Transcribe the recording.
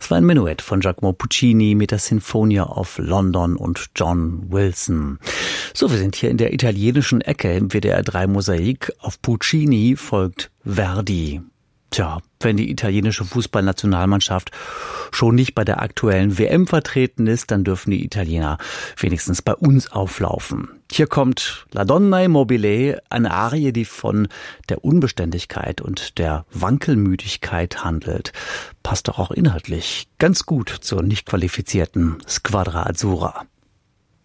Es war ein Menuett von Giacomo Puccini mit der Sinfonia of London und John Wilson. So, wir sind hier in der italienischen Ecke im WDR 3 Mosaik. Auf Puccini folgt Verdi. Tja, wenn die italienische Fußballnationalmannschaft schon nicht bei der aktuellen WM vertreten ist, dann dürfen die Italiener wenigstens bei uns auflaufen. Hier kommt La Donna Immobile, eine Arie, die von der Unbeständigkeit und der Wankelmüdigkeit handelt. Passt doch auch inhaltlich ganz gut zur nicht qualifizierten Squadra Azzurra.